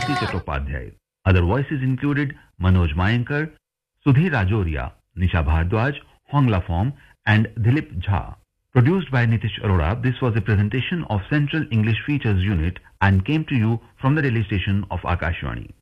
Jyoti Chattopadhyay. Other voices included Manoj Mayankar, Sudhir Rajoria, Nisha Bhardwaj, Hongla Form, and Dilip Jha. Produced by Nitish Arora, this was a presentation of Central English Features Unit and came to you from the Delhi station of Akashvani.